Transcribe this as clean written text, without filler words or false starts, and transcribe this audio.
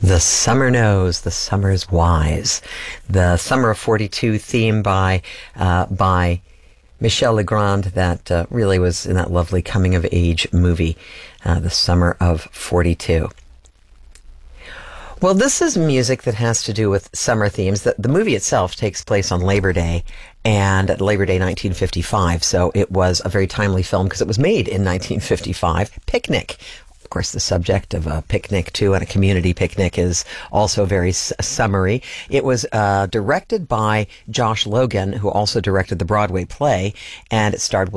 The Summer Knows, the Summer's Wise. The Summer of 42 theme by Michel Legrand that really was in that lovely coming-of-age movie, The Summer of 42. Well, this is music that has to do with summer themes. The movie itself takes place on Labor Day, and Labor Day 1955, so it was a very timely film because it was made in 1955. Picnic. Of course, the subject of a picnic, too, and a community picnic is also very summery. It was directed by Josh Logan, who also directed the Broadway play, and it starred